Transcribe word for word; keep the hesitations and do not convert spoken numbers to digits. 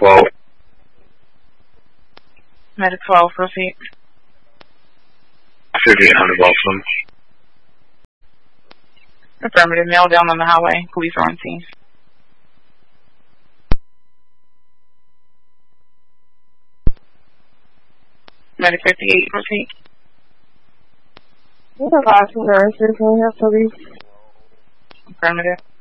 twelve. Medic twelve, proceed. fifty-eight hundred Boston. Affirmative, male down on the highway. Police are on scene. Medic fifty-eight, proceed. What about nurses? We have police. Affirmative.